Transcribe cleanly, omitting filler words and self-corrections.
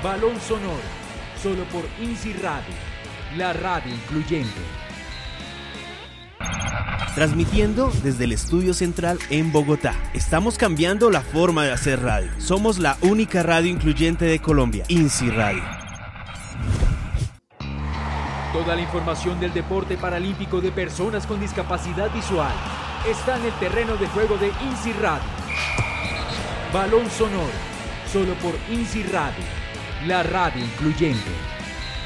Balón Sonoro, solo por INSI Radio, la radio incluyente. Transmitiendo desde el estudio central en Bogotá. Estamos cambiando la forma de hacer radio. Somos la única radio incluyente de Colombia, INSI Radio. Toda la información del deporte paralímpico de personas con discapacidad visual está en el terreno de juego de INSI Radio. Balón Sonoro, solo por INSI Radio, la radio incluyente.